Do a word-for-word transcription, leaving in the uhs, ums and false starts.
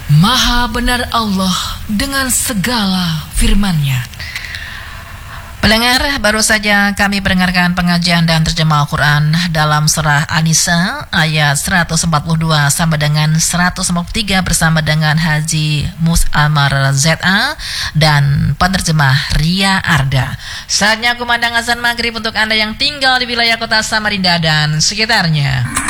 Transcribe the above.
Maha benar Allah dengan segala firman-Nya. Pendengar, baru saja kami mendengarkan pengajian dan terjemah Al-Quran dalam surah An-Nisa ayat seratus empat puluh dua sampai dengan seratus empat puluh tiga bersama dengan Haji Mus'amar Z A dan penerjemah Ria Arda. Saatnya kumandang azan maghrib untuk Anda yang tinggal di wilayah kota Samarinda dan sekitarnya.